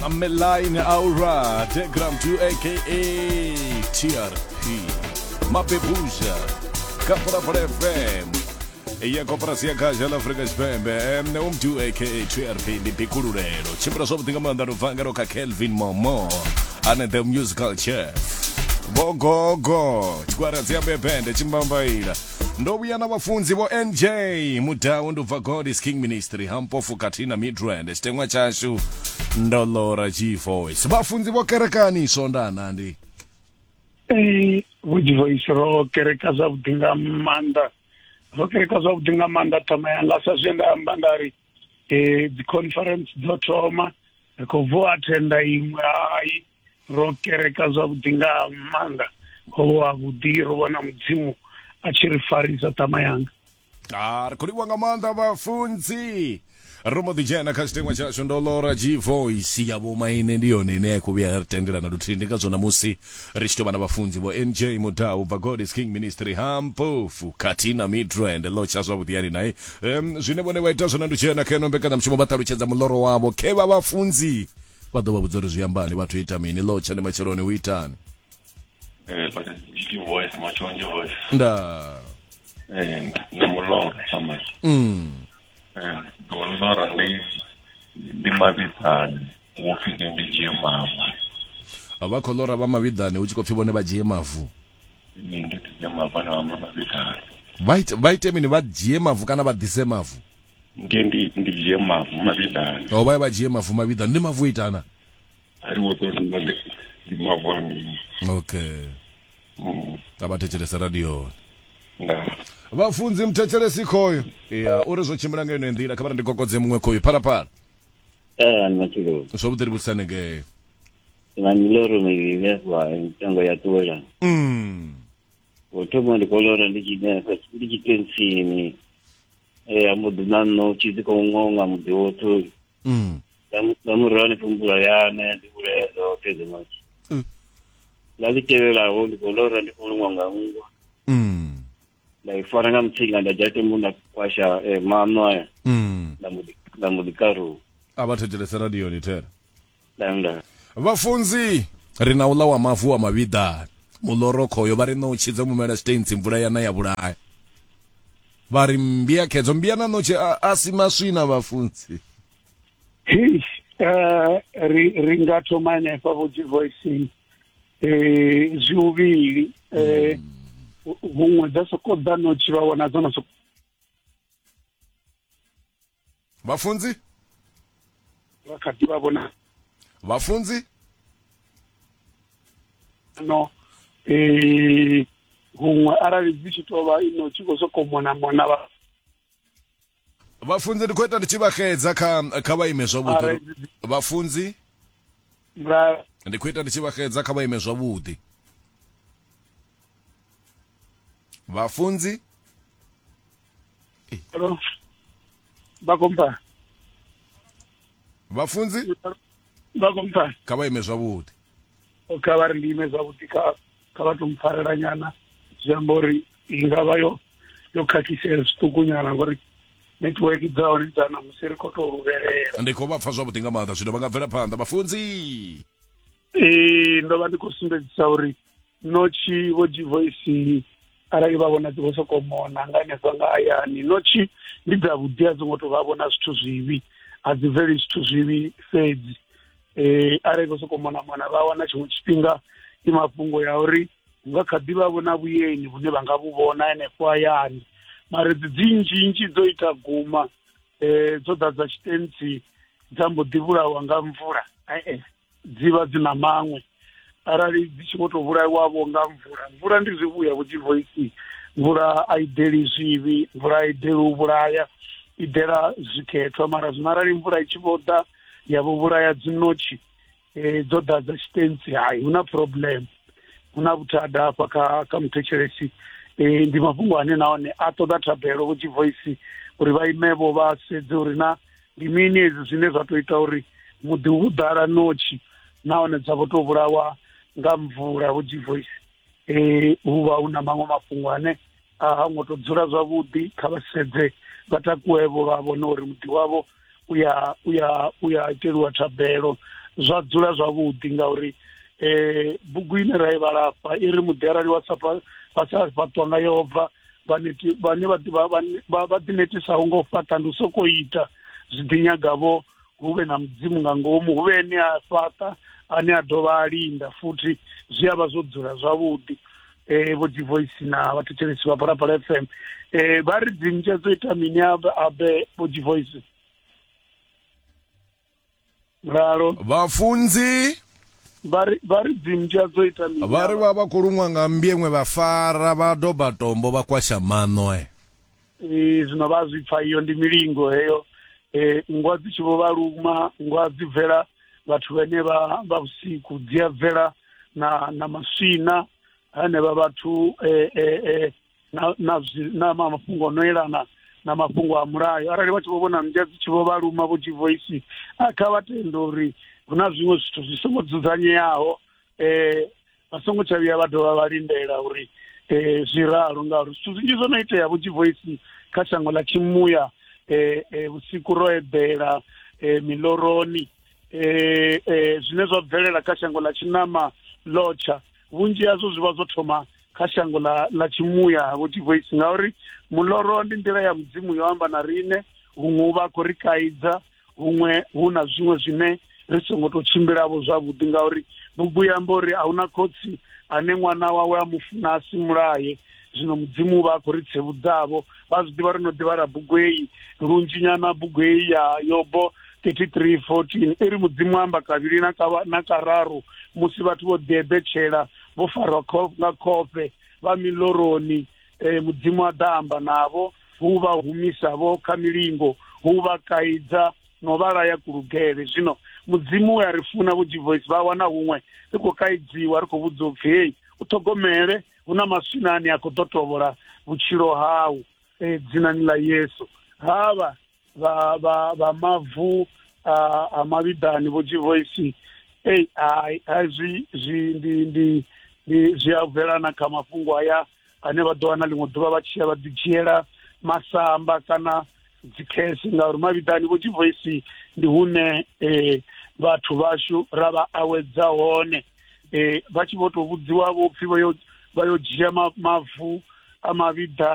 Meline Aura, Telegram 2 aka TRP, Mapepuja, Capra FM. E a cooperação Caixa da África Spembe, M2 aka TRP, de Picururero. Chimbra sobre tinha mandado vangaro com Kelvin Momo, and the musical chef. Go, chikwarazia bebende chimbambaira. Ndobuyana vafunzi vo NJ mudau ndubva God's King Ministry hampofu katina Midrand chitengwa chashu ndolora G-Voice vafunzi vo kerekani sondana ndi G-Voice ro kereka za kudinga manda tamayanga sazvenda mbandari the conference dotoma kovo attenda imwe ai ro kereka za kudinga manda kovo akudiro wana mudzimu achirifarisa tamayanga kuliwa ngamanda vafunzi Romo dijana kastengwa chashu ndolora G-Voice yabo maine ndiyo nene kubya tendera na dutindika zona musi rishto bana bafunzi bo NJ mudau ba God's King Ministry hampofu katina Midrand locha zo butiani naye zvinebone waita zona nduchena keno mbeka na mshimo batarucheza muloro wabo keba bafunzi badoba budzoro ziyambani watu itamini locha ne machironi uitani but G-Voice machonjo voice nda namulonga sama Dolora ndi mavitani wofike ndi mama abakolora bamavitani uchikopfibone bajiye mavu ndi mama na mavitani vaite mini vajiye mavu kana vadise mavu ndi mavu mavitani vaya vajiye mavu mavitani ndi mavu itana ari woto ndi mavu ani okay abatecheresa radio nda vafunzi mtecheresi koyo uri zvochimbira ngeno ndira kabara ndigogodze mumwe koyo parapara nachiro zvobutiri butsanenge vaniloro miviveswa mitengo yatola otomo ndikolora ndichitensini amudunano chizikoungonga mudzi wotori damurani fumbura yane ndikurezo teze machi laliteveravo ndikolora ndikolungwanga ungwa ndaifana mtsinga ndajate muna kwasha mano aya ndamudikaru abatecheresa radio nitera ndanda vafunzi rinaula wa mavu wa mavida mulorokoyo vari nochidza mumera chitenzi mvura yana yavuraya vari mbia kedzo mbiyana noche asimasvina vafunzi ringatomanya ipavo G-Voice zviuviri humwe dzasokodza nochi vaona dzona vafunzi vakati vavona vafunzi no humwe arali dzichitova inochi kosokomona mona vafunzi ndikuita ndichivakedza kavaime zvavudi vafunzi ndikuita ndichivakedza kavaime zvavudi vafunzi vakompa vafunzi vakompa kavaime zvavudi kavari ndime zvavudi kavatomupfarira nyana zvambori ingava yokakisira zvitukunyana ngori netiweki dzavo nidzana musiri kotoruverera ndikovapfa zvavudi ngamanda zvino vangabvera panda vafunzi ndova ndikusumbedzisa uri nochi vo G-Voice arali vavona dzikosokomona nganesanga ayani nochi ndidzavudi adzingotovavona zvithu zvivi hadzimveri zvithu zvivi fedzi arali kosokomona mwana vawana chimwe chipinga imapfungo yauri ungakadhi vavona vuyeni vune vangavuvona enefo ayani mari dzidzinjinji dzoita guma dzodzadza chitenzi dzambodhivurawa ngamvura dziva dzina mamwe arali dzichimotovurayiwavo ngamvura ndizvivuya kuchi-Voice mvura aidheri zvivi mvura aidheri uburaya idhera zviketwa mara zvino arali mvura ichivoda yavoburaya dzinochi dzodhadza chitenzi hai una problem una kutada pakamutecheresi ndi mafungwa ane nawo neatoda tabhero kuchi-Voice uri vaimevo vasedze uri ndimini idzi zvine zvatoita uri mudhi udhara nochi naone dzavotovurawa ngamvura kuchi-Voice uva una mamwe mafungwa ane angotodzura zvavudi kavasedze vatakuwevo vavone uri mudhi wavo uya iteriwa tabhero zwa dzula zwavhuḓi ngauri bugu ine ra i vhala afha i ri muḓi vha sa fhaṱwa nga Yehova vhane vha ḓinetisaho nga u fhaṱa ndi u sokou ita zwi ḓi nyagavho hu vhe na mudzimu nga ngomu, hu vhe ene a fhaṱa ane a dovha a linda futhi zwi a vha zwo dzula zwavhuḓi. Vho Divoice na vhathetshelesi vha Phalaphala FM vha ri dzinzhe dzo ita mini abe Vho Divoice ralo vhafunzi vha ri dzinzhe dzo ita mini vha ri vha khou luṅwa nga mmbieṅwe vha fara vha doba tombo vha kwasha maṋo zwino vha zwi pfa iyo ndi milingo heyo. Ngwa dzi tshi vho vha luma, ngwa dzi bvela vhathu vhane vha vhusiku dzi a bvela na maswina hanevha vhathu na mafhungo no yelana na mafhungo a mulayo. Arali vha tshi vho vhona mmbwa dzi tshi vho vha luma Vho Divoice kha vha tende uri hu na zwiṅwe zwithu zwi songo dzudzanyeaho, vha songo tsha vhuya vha dovha vha lindela uri zwi ralo ngauri zwithu zwinzhi zwo no itea Vho Divoice kha shango ḽa Tshimuya vhusiku ro eḓela miloroni zwine zwa bvelela kha shango ḽa Tshinama Lotsha vhunzhi hazwo zwi vha zwo thoma kha shango ḽa Tshimuya Vho Divoice ngauri muloro ndi nḓila ya mudzimu yo amba na riṋe, huṅwe vha khou ri kaidza, huṅwe hu na zwiṅwe zwine ri songo tou tshimbilavho zwavhuḓi ngauri bugu ya amba uri a hu na khotsi ane ṅwana wawe a mufuna a si mulaye. Zwino mudzimu vha khou ri tsevhudzavho vha zwi ḓivha ri no ḓivhala bugu heyi lunzhi nyana bugu heyi ya Yobo 33:14 iri mudzimu amba kavhili na kararu musi vhathu vho ḓeḓetshela vho farwa nga khofhe vha miloroni, mudzimu a ḓa amba navho hu vha humisavho kha milingo, hu vha kaidza no vhalaya kulugele. Zwino mudzimu we a ri funa Vho Divoice vha wana huṅwe ri khou kaidziwa ri khou vhudzwa upfhi hei u ṱhogomele hu na maswina ane a khou ḓo tovhola vhutshilo hau dzinani ḽa Yesu. Havha vha mavu a mavhidani Vho Divoice zwi a bvelana kha mafhungo aya ane vha ḓo wana ḽiṅwe ḓuvha vha tshi ya vha ḓi dzhiela masamba kana dzikhesi ngauri mavhidani Vho Divoice ndi hune vhathu vhashu ra vha awedza hone vha tshi vho tou vhudziwa vho pfhi vha yo dzhia mavu a mavhidani